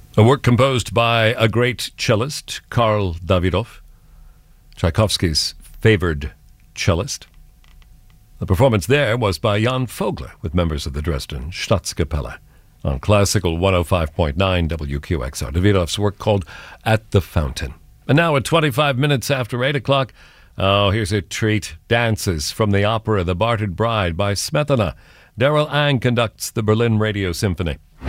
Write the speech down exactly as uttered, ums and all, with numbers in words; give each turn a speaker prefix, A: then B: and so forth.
A: A work composed by a great cellist, Karl Davidov, Tchaikovsky's favoured cellist. The performance there was by Jan Vogler with members of the Dresden Staatskapelle on Classical one oh five point nine W Q X R. Davidov's work called At the Fountain. And now at twenty-five minutes after eight o'clock, oh, here's a treat. Dances from the opera The Bartered Bride by Smetana. Daryl Ang conducts the Berlin Radio Symphony.